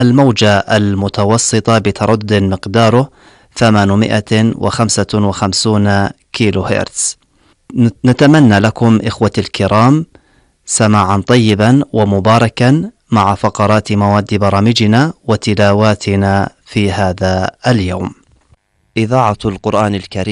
الموجة المتوسطة بتردد مقداره 855 كيلو هرتز. نتمنى لكم إخوتي الكرام سماعا طيبا ومباركا مع فقرات مواد برامجنا وتلاواتنا في هذا اليوم. إذاعة القرآن الكريم